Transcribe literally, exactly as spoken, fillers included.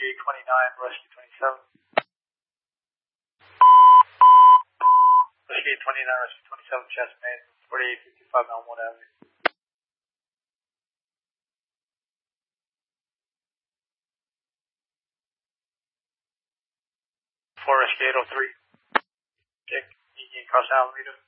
Rescue eight twenty-nine, Rescue twenty-seven. Rescue eight twenty-nine, Rescue twenty-seven, chest main, forty-eight fifty-five Elmwood Avenue. four Rescue eight oh three. Check, Union Cross Alameda.